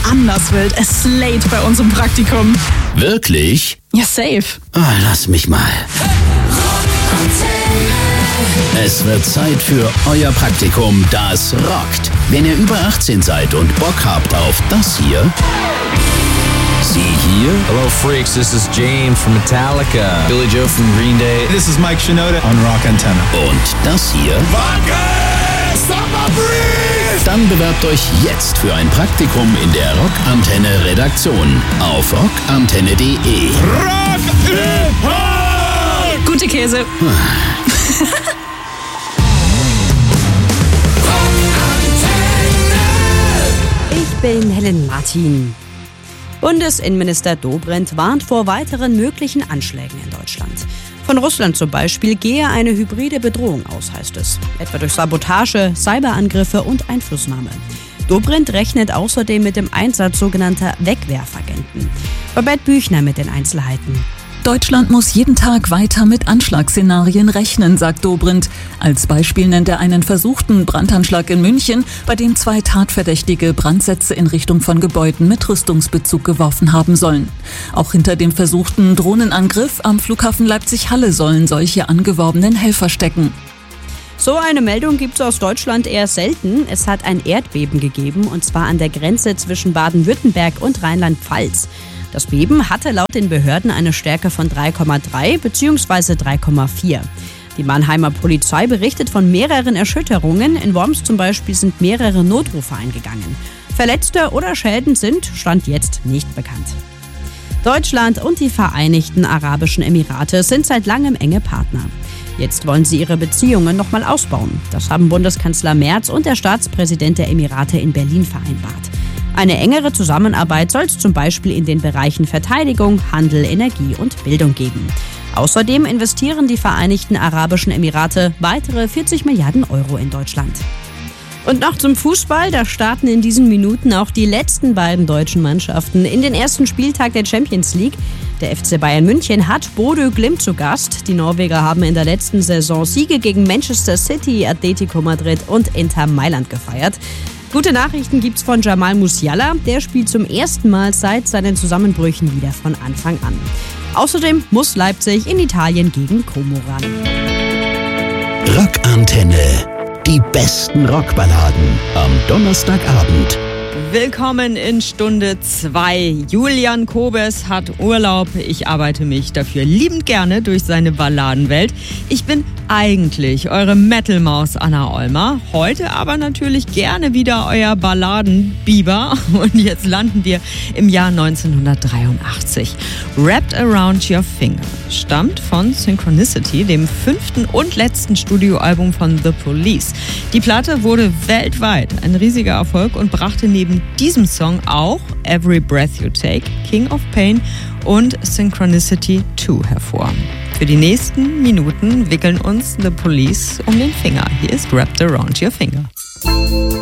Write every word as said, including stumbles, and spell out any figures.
anders wild. A Slate bei uns im Praktikum. Wirklich? Ja, safe. Ah, lass mich mal. Es wird Zeit für euer Praktikum, das rockt. Wenn ihr über achtzehn seid und Bock habt auf das hier, sie hier, Hello Freaks, this is James from Metallica, Billy Joe from Green Day. This is Mike Shinoda on Rock Antenne. und das hier, dann bewerbt euch jetzt für ein Praktikum in der Rockantenne Redaktion auf rockantenne punkt de. Gute Käse. Ich bin Helen Martin. Bundesinnenminister Dobrindt warnt vor weiteren möglichen Anschlägen in Deutschland. Von Russland zum Beispiel gehe eine hybride Bedrohung aus, heißt es. Etwa durch Sabotage, Cyberangriffe und Einflussnahme. Dobrindt rechnet außerdem mit dem Einsatz sogenannter Wegwerfagenten. Babette Büchner mit den Einzelheiten. Deutschland muss jeden Tag weiter mit Anschlagsszenarien rechnen, sagt Dobrindt. Als Beispiel nennt er einen versuchten Brandanschlag in München, bei dem zwei Tatverdächtige Brandsätze in Richtung von Gebäuden mit Rüstungsbezug geworfen haben sollen. Auch hinter dem versuchten Drohnenangriff am Flughafen Leipzig-Halle sollen solche angeworbenen Helfer stecken. So eine Meldung gibt es aus Deutschland eher selten. Es hat ein Erdbeben gegeben, und zwar an der Grenze zwischen Baden-Württemberg und Rheinland-Pfalz. Das Beben hatte laut den Behörden eine Stärke von drei Komma drei bzw. drei Komma vier. Die Mannheimer Polizei berichtet von mehreren Erschütterungen. In Worms zum Beispiel sind mehrere Notrufe eingegangen. Verletzte oder Schäden sind, Stand jetzt, nicht bekannt. Deutschland und die Vereinigten Arabischen Emirate sind seit langem enge Partner. Jetzt wollen sie ihre Beziehungen nochmal ausbauen. Das haben Bundeskanzler Merz und der Staatspräsident der Emirate in Berlin vereinbart. Eine engere Zusammenarbeit soll es zum Beispiel in den Bereichen Verteidigung, Handel, Energie und Bildung geben. Außerdem investieren die Vereinigten Arabischen Emirate weitere vierzig Milliarden Euro in Deutschland. Und noch zum Fußball, da starten in diesen Minuten auch die letzten beiden deutschen Mannschaften in den ersten Spieltag der Champions League. Der F C Bayern München hat Bodø Glimt zu Gast. Die Norweger haben in der letzten Saison Siege gegen Manchester City, Atletico Madrid und Inter Mailand gefeiert. Gute Nachrichten gibt's von Jamal Musiala. Der spielt zum ersten Mal seit seinen Zusammenbrüchen wieder von Anfang an. Außerdem muss Leipzig in Italien gegen Como ran. Rockantenne. Die besten Rockballaden am Donnerstagabend. Willkommen in Stunde zwei. Julian Kobes hat Urlaub. Ich arbeite mich dafür liebend gerne durch seine Balladenwelt. Ich bin eigentlich eure Metal-Maus Anna Olmer. Heute aber natürlich gerne wieder euer Balladen-Biber. Und jetzt landen wir im Jahr neunzehnhundertdreiundachtzig. Wrapped Around Your Finger stammt von Synchronicity, dem fünften und letzten Studioalbum von The Police. Die Platte wurde weltweit ein riesiger Erfolg und brachte neben diesem Song auch Every Breath You Take, King of Pain und Synchronicity zwei hervor. Für die nächsten Minuten wickeln uns The Police um den Finger. Hier ist Wrapped Around Your Finger.